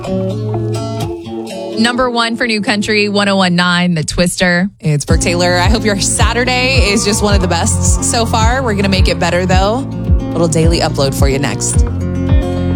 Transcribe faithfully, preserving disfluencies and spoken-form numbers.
Number one for New Country, one oh one point nine, The Twister. It's Brooke Taylor. I hope your Saturday is just one of the best so far. We're going to make it better, though. Little daily upload for you next.